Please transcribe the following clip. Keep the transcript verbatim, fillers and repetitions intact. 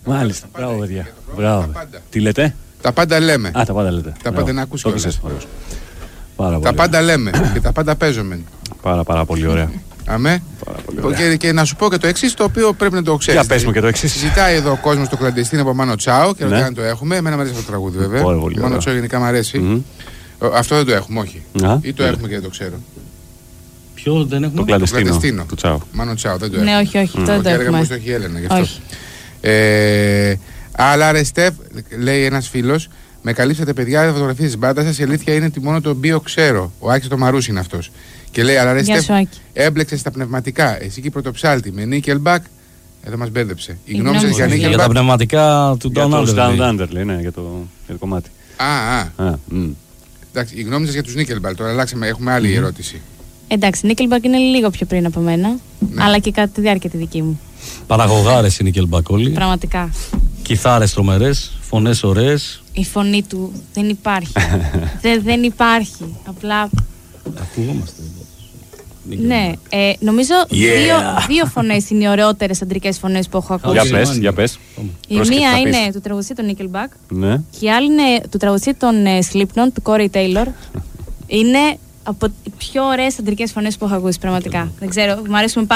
Μάλιστα. Μπράβο, παιδιά. Μπράβο. Τι λέτε? Τα πάντα λέμε. Α, τα πάντα λέτε. Τα πάντα να ακούσει κιόλας. Τα πάντα λέμε και τα πάντα παίζουμε. Πάρα, πάρα πολύ ωραία. Αμέ. Και, και να σου πω και το εξής, το οποίο πρέπει να το ξέρεις. Για πες μου και το εξής. Συζητάει εδώ ο κόσμος το κλαντεστίν από Μάνο Τσάο και ρωτάει αν το έχουμε. Εμένα μου αρέσει αυτό το τραγούδι, βέβαια. Μάνο Τσάο γενικά μου αρέσει. Mm-hmm. Αυτό δεν το έχουμε, όχι. Α, ή το yeah. έχουμε και δεν το ξέρω. Ποιο δεν έχουμε? Το κλαντεστίνο του Τσάο. Μάνο Τσάο, δεν το έχουμε. Ναι, όχι, όχι. Mm. Δεν το έχουμε. Όχι, το έχει η Έλενα γι' αυτό. Ε, αλλά ρε Στεφ, λέει ένας φίλος, με καλύψατε παιδιά φωτογραφίες της μπάντας σας. Η αλήθεια είναι ότι μόνο το οποίο ξέρω. Ο Άκης το Μαρούς είναι αυτός. Και λέει, αλλά ρε Στεφ, έμπλεξε στα πνευματικά. Εσύ και πρωτοψάλτη με Nickelback. Εδώ μας μπέρδεψε. Η γνώμη σας για Nickelback? Για τα πνευματικά του Down Under. Down Under, λέει, ναι, για το κομμάτι. Α, α. Εντάξει, η γνώμη σας για τους Nickelback. Τώρα αλλάξαμε, έχουμε άλλη ερώτηση. Εντάξει, Nickelback είναι λίγο πιο πριν από μένα. Αλλά και κατά τη διάρκεια τη δική μου. Παραγωγάρες οι Nickelback όλοι. Πραγματικά. Κιθάρες τρομερές, φωνές ωραίες. Η φωνή του δεν υπάρχει. Δε, δεν υπάρχει. Απλά. Ακουγόμαστε. Ναι, ε, νομίζω yeah. δύο, δύο φωνές είναι οι ωραιότερες αντρικές φωνές που έχω ακούσει. Για πες, για πες. Η μία είναι του τραγουδιστή των Nickelback. Ναι. Και η άλλη είναι του τραγουδιστή των Slipknot, του Corey Taylor. Είναι από τις πιο ωραίες αντρικές φωνές που έχω ακούσει, πραγματικά. Δεν ξέρω, μου αρέσουν